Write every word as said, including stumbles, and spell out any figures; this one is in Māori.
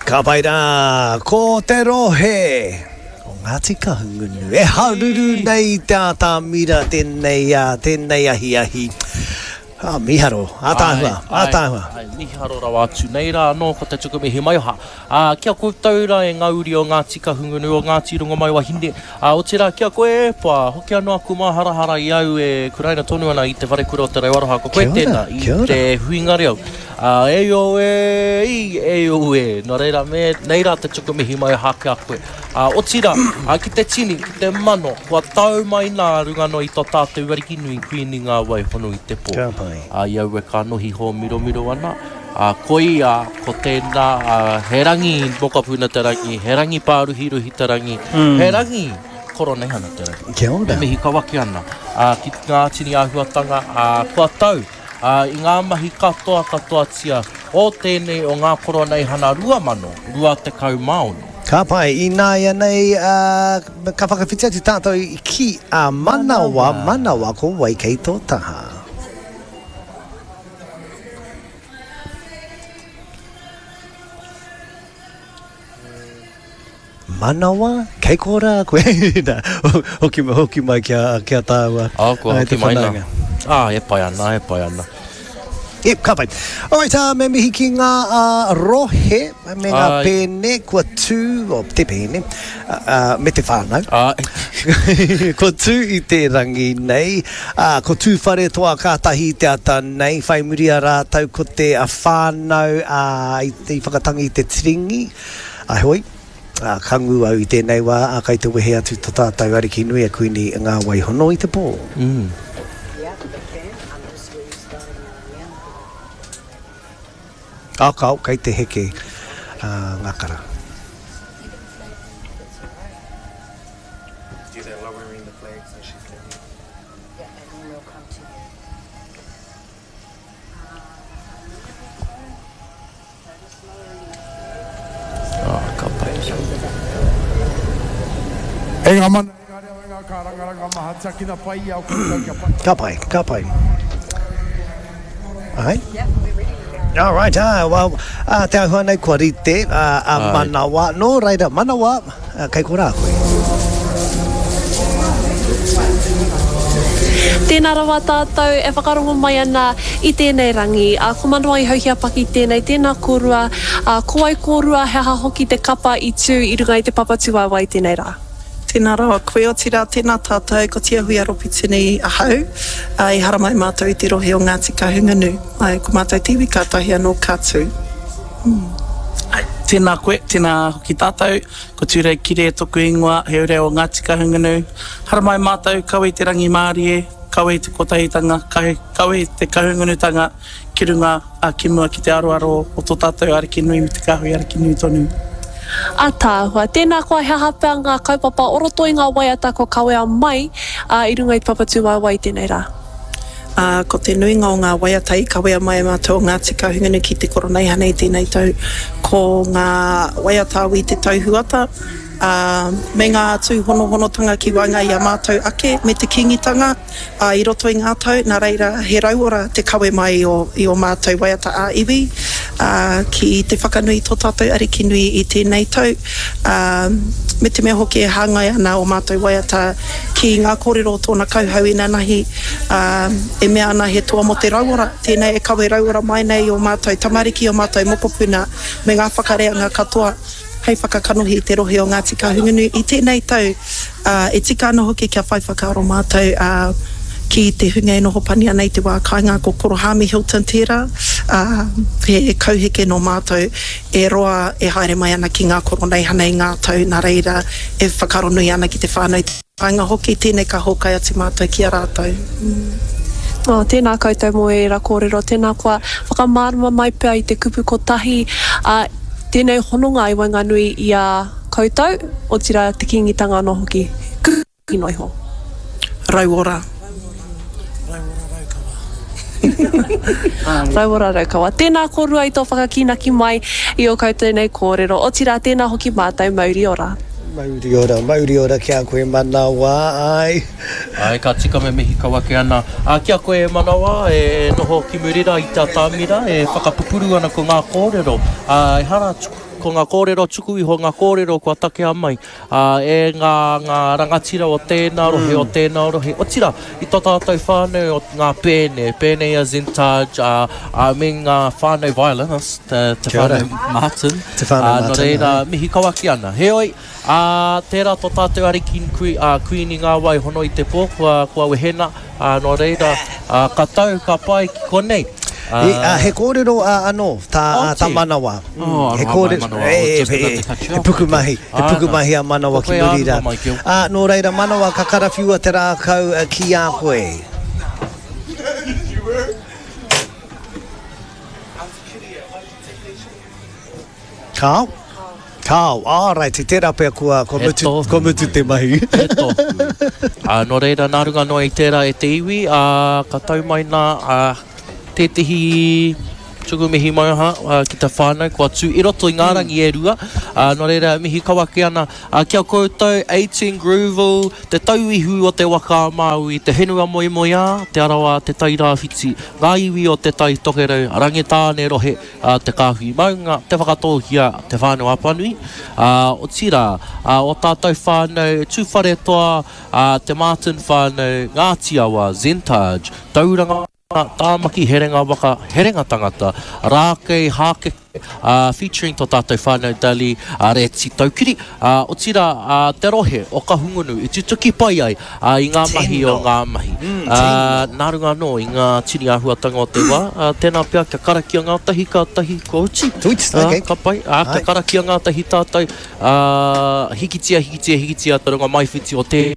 Ka pai rā, ko te rohe. O Ngāti Kahungunu. E haruru nei tā mira tēnei a, tēnei ahi ahi. Ah, miharo, ātāhua, ātāhua. Ai, miharo rawa atu nei rā, no, ko te tuku mihi maiha. Uh, kia koutou rā e ngauri o Ngāti Kahungunu o Ngāti Runga Maiwa Hine. Uh, o te rā, kia koe e pā, hoki anō aku mā harahara i au e kuraina tonu ana i te whare kura o te Raiwaraha. Ko koe tēnā, i te huingari au. Uh, e o e, i, e o e, no reira me, nei rā te tuku mihi mai hake a koe. Uh, o tira, uh, ki te tini, ki te mano, kua tau mai nā runga no i tō tātou ariki nui kuini ngā wai hono i te pō. Ka pai. Uh, iau e ka nohi ho miro miro ana. Uh, koi a, ko tēnā, uh, he rangi mokapuna te rangi, he rangi pāruhi ruhi te rangi, mm. he rangi koronei hana te rangi. Kia ora. E mihi ka waki ana. Uh, ki ngā tini āhuatanga, uh, kua tau, Uh, I ngā mahi katoa katoa tia o tēnei o ngā koronei hana rua mano, rua te kau maono. Ka pai, i nā ia nei, uh, ka whakawhitia te tātou i ki a manawa, manawa ko wai kei tō taha. Manawa, kei kora, koe, hoki, hoki mai kia, kia tāua. Ah, kua hoki mai nā. Ah, e pai ana, e pai ana. E, ka pai. Alright, uh, me mihi ki ngā uh, rohe, me ngā Ai. pēne, kua tū, o te pēne, uh, uh, me te whānau. Ah, Ko tū i te rangi nei, uh, ko tū whare toa kātahi te ata nei, whai muri a rātau ko te a whānau uh, i, i whakatangi i te tiringi. Ahoi, uh, kangu au i tēnei wā, a kai te wehe atu tō tātou ariki nui a kuini ngā wai hono i te pō. mm. Au kau, kei te heke uh, ngakara. Ah, ka pai. E ngā mana, e ngā reo, e ngā kārangaranga maha taki na pai au kutau kia pai. Ka pai, ka pai. Ai? All right, ah, well, uh, te ahua nei kua rite, uh, a Ai. manawa, no, reira, manawa, uh, kei kora koe. Tēnā rawa tātou, e whakarongo mai ana i tēnei rangi. A ko manawa i hauhia paki tēnei, tēnā kōrua, a ko ai kōrua he ha hoki te kapa i tū i runga i te papatū wai tēnei rā. Tēnā rawa, koe o tira, tēnā tātou, ko tia hui aropi tēnei a hau, uh, i hara mai mātou i te rohe o Ngāti Kahungunu. Ai, ko mātou tiwi kātahi anō kātū. Mm. Ai, tēnā koe, tēnā hoki tātou, ko tūrei kire toku ingoa, he ure o Ngāti Kahungunu. Hara mai mātou, kawe te rangi Mārie, kawe te kotahitanga, kawe, kawe te kahungunutanga, ki runga a kimua ki te aroaro o tō tātou ariki nui me te kahui ariki nui tonu. A tāhua, tēnā kua he hapea ngā kaupapa oroto i ngā waiata ko kawea mai uh, i runga i te papatū wai wai tēnei rā. Uh, ko te nuinga o ngā waiata i kawea mai mātou o Ngāti Kahungunu ki te koronei hana i tēnei tau, ko ngā waiata au i te tauhuata, Uh, me ngā tū hono honotanga ki wanga i a mātou ake, me te kingitanga, uh, i roto i ngā tau, nā reira he rauora te kawe mai o, i o mātou waiata a iwi, uh, ki te whakanui tō tātou ariki nui i tēnei tau, uh, me te mea hoki e hāngai ana o mātou waiata ki ngā kōrero o tōna kauhau ina nahi, uh, e mea ana he toa mo te rauora, tēnei e kawe rauora mai nei o mātou tamariki o mātou mokopuna, me ngā whakareanga katoa, hei whakakanohi i te rohe o Ngāti Kahungunu. I tēnei tau, uh, e tika ana hoki kia whai whakaaro mātou uh, ki te hunga e noho pani ana i te wā kāinga ko Korohami Hilton tērā. Uh, he kauheke no mātou e roa e haere mai ana ki ngā koronei hana i ngā tau, nā reira e whakaaro nui ana ki te whānau. Kāinga hoki tēnei ka hokai ati mātou ki a rātou. Mm. Oh, tēnā koutou mo e ra kōrero, tēnā kua whakamārama mai pia i te kupu kotahi, uh, tēnei hononga i wainganui i a koutou, o tira te kingitanga no hoki. Kuki noi ho. Rauora. Rauora raukawa. Tēnā korua i tō whakakinaki mai i o koutou nei kōrero. O tira tēnā hoki mātou mauri ora. Mauri ora, mauri ora kia koe manawa, ai. Ai, ka tika me mihi ka wake ana. A kia koe manawa, e noho ki murira i tā tāmira, e whakapupuru ana ko ngā kōrero. A, e hara tuku ko ngā kōrero tuku iho ngā kōrero kua take a mai uh, e ngā, ngā rangatira o tēnā rohe mm. o tēnā rohe o tira i tō tātou whānau o ngā pēne pēne a Zintage uh, uh, me ngā whānau violinist te, te whānau Martin te whānau uh, Martin no reira mihi kawaki ana he oi uh, tērā tō tātou arikin kui, uh, kuini ngā wai hono i te pō kua, kua wehena uh, no reira uh, ka tau ka pai ki konei Uh, e, uh, he kōrero uh, anō, tā, oh, uh, tā manawa. Mm. Oh, he kōrero, e, e, e pukumahi, e pukumahi a manawa ki murira. Uh, nō reira, manawa ka karawhiua te rākau uh, ki a koe. Kao? Kao, ah, right, te tērā pia kua, kua, mutu, kua mutu te mahi. E tō. uh, no reira, nā runga noa i tērā e te iwi, uh, ka tau mai nā, uh, te tehi tuku mihi mai aha uh, ki te whānau kua tū i roto i ngā rangi e rua uh, no reira mihi kawaki ana uh, kia koutou eighteen Grooville te tauihu o te waka mau i te henua moi moi a te arawa te taira whiti ngā iwi o te tai tokerau rangetāne rohe uh, te kāhui maunga te whakatohia te whānau apanui uh, o tira uh, o tātou whānau tūwhare toa uh, te Martin whānau Ngāti Awa Zintage tauranga tāmaki herenga waka herenga tangata rākei hāke uh, featuring tō tātou whānau Dali uh, Reti Taukiri uh, o tira uh, te rohe o ka hungunu i tutuki pai ai uh, i ngā mahi o ngā mahi mm, uh, nā runga no i ngā tiri āhuatanga o te wā uh, tēnā pia kia karakia ngā tahi ka tahi ko uti uh, okay. ka pai uh, kia karakia ngā tahi tātou uh, hikitia hikitia hikitia te runga maiwhiti o te